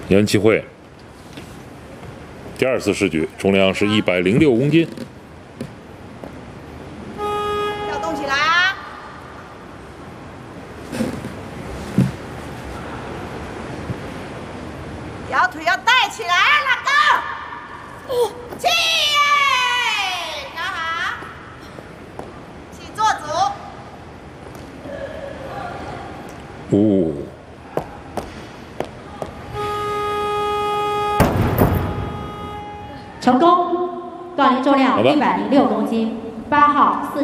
颜启慧，第2次试举，重量是106公斤。 要动起来啊！摇腿要带起来，拉高。起耶！调好，起坐足。 成功，锻炼重量106公斤，8号4。